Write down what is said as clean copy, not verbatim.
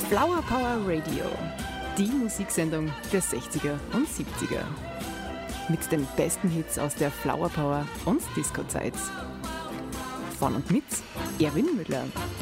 Flower Power Radio, die Musiksendung der 60er und 70er. Mit den besten Hits aus der Flower Power und Disco-Zeit. Von und mit Erwin Müller.